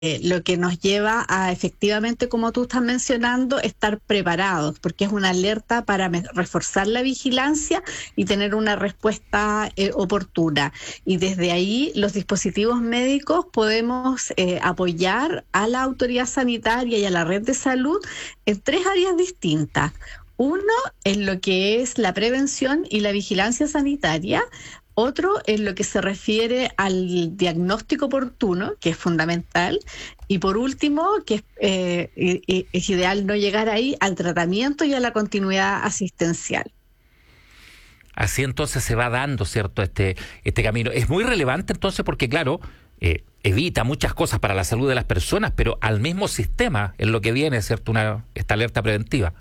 lo que nos lleva a efectivamente, como tú estás mencionando, estar preparados, porque es una alerta para reforzar la vigilancia y tener una respuesta oportuna. Y desde ahí los dispositivos médicos podemos apoyar a la autoridad sanitaria y a la red de salud en tres áreas distintas. Uno, en lo que es la prevención y la vigilancia sanitaria. Otro en lo que se refiere al diagnóstico oportuno, que es fundamental. Y por último, que es ideal no llegar ahí, al tratamiento y a la continuidad asistencial. Así entonces se va dando, ¿cierto?, este camino. Es muy relevante entonces porque, claro, evita muchas cosas para la salud de las personas, pero al mismo sistema es lo que viene, ¿cierto?, esta alerta preventiva.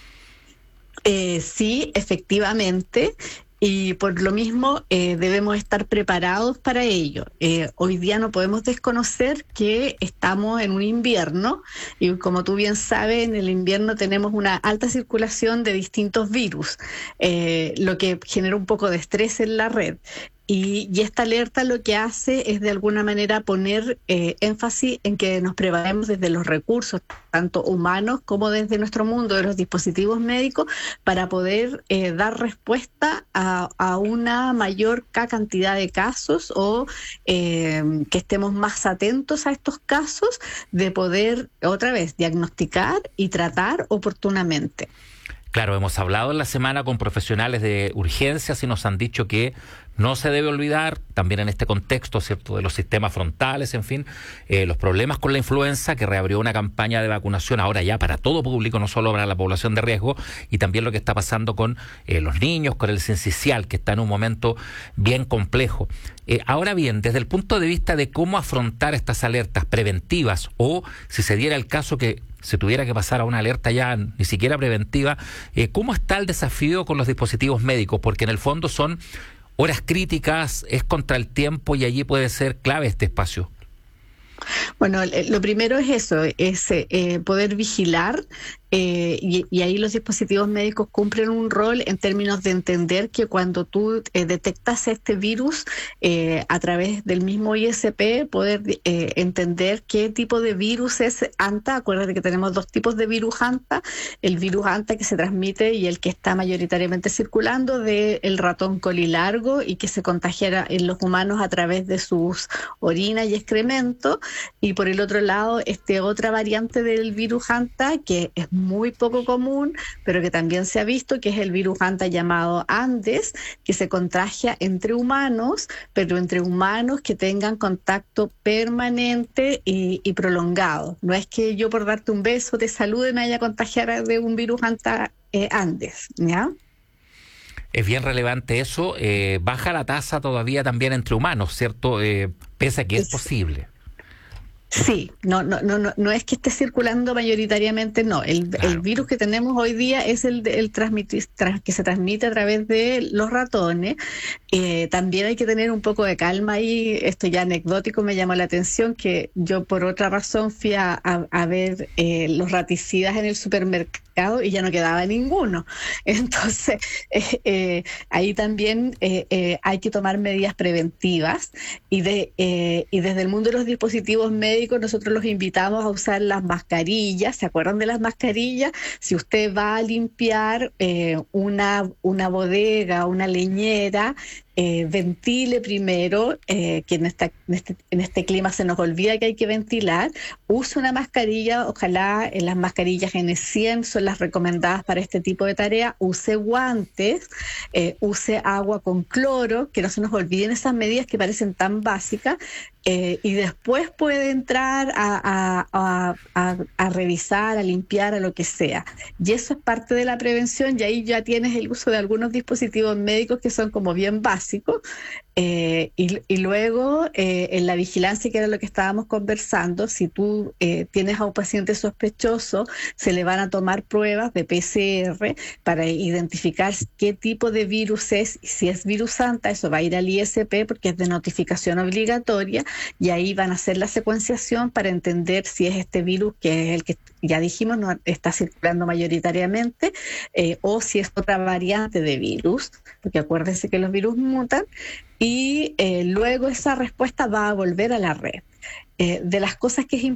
Sí, efectivamente. Y por lo mismo debemos estar preparados para ello. Hoy día no podemos desconocer que estamos en un invierno y, como tú bien sabes, en el invierno tenemos una alta circulación de distintos virus, lo que genera un poco de estrés en la red. Y esta alerta lo que hace es de alguna manera poner énfasis en que nos preparemos desde los recursos, tanto humanos como desde nuestro mundo de los dispositivos médicos, para poder dar respuesta a una mayor cantidad de casos o que estemos más atentos a estos casos, de poder otra vez diagnosticar y tratar oportunamente. Claro, hemos hablado en la semana con profesionales de urgencias y nos han dicho que no se debe olvidar, también en este contexto, ¿cierto?, de los sistemas frontales, en fin, los problemas con la influenza, que reabrió una campaña de vacunación ahora ya para todo público, no solo para la población de riesgo, y también lo que está pasando con los niños, con el sincicial, que está en un momento bien complejo. Ahora bien, desde el punto de vista de cómo afrontar estas alertas preventivas, o si se diera el caso que se tuviera que pasar a una alerta ya ni siquiera preventiva, ¿cómo está el desafío con los dispositivos médicos? Porque en el fondo son horas críticas, es contra el tiempo y allí puede ser clave este espacio. Bueno, lo primero es eso, es poder vigilar, y ahí los dispositivos médicos cumplen un rol en términos de entender que cuando tú detectas este virus a través del mismo ISP, poder entender qué tipo de virus es ANTA. Acuérdate que tenemos dos tipos de virus ANTA: el virus ANTA que se transmite y el que está mayoritariamente circulando del ratón colilargo y que se contagia en los humanos a través de sus orinas y excrementos. Y por el otro lado, otra variante del virus ANTA que es muy poco común, pero que también se ha visto, que es el virus ANTA llamado Andes, que se contagia entre humanos, pero entre humanos que tengan contacto permanente y prolongado. No es que yo por darte un beso te salude me vaya a contagiar de un virus ANTA Andes, ¿ya? Es bien relevante eso. Baja la tasa todavía también entre humanos, ¿cierto? Pese a que es posible. Sí, no es que esté circulando mayoritariamente, no. El virus que tenemos hoy día es el que se transmite a través de los ratones. También hay que tener un poco de calma ahí. Esto ya anecdótico, me llamó la atención que yo por otra razón fui a ver los raticidas en el supermercado y ya no quedaba ninguno. Entonces, ahí también hay que tomar medidas preventivas y desde el mundo de los dispositivos médicos nosotros los invitamos a usar las mascarillas. ¿Se acuerdan de las mascarillas? Si usted va a limpiar una bodega, una leñera, ventile primero, que en este clima se nos olvida que hay que ventilar. Use una mascarilla, ojalá las mascarillas N100 son las recomendadas para este tipo de tarea. Use guantes, use agua con cloro, que no se nos olviden esas medidas que parecen tan básicas, y después puede entrar a revisar, a limpiar, a lo que sea. Y eso es parte de la prevención, y ahí ya tienes el uso de algunos dispositivos médicos que son como bien básicos. Y luego en la vigilancia, que era lo que estábamos conversando, si tú tienes a un paciente sospechoso, se le van a tomar pruebas de PCR para identificar qué tipo de virus es. Si es virus ANTA, eso va a ir al ISP porque es de notificación obligatoria, y ahí van a hacer la secuenciación para entender si es este virus, que es el que ya dijimos no está circulando mayoritariamente, o si es otra variante de virus, porque acuérdense que los virus mutan, y luego esa respuesta va a volver a la red. de las cosas que es